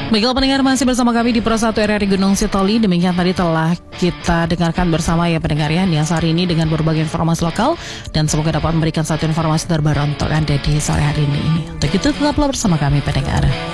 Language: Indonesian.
Baiklah pendengar, masih bersama kami di Pro 1 RRI Gunung Sitoli. Demikian tadi telah kita dengarkan bersama ya pendengar ya, Nias hari ini dengan berbagai informasi lokal. Dan semoga dapat memberikan satu informasi terbaru untuk Anda di sore hari ini. Untuk itu tetaplah bersama kami pendengar.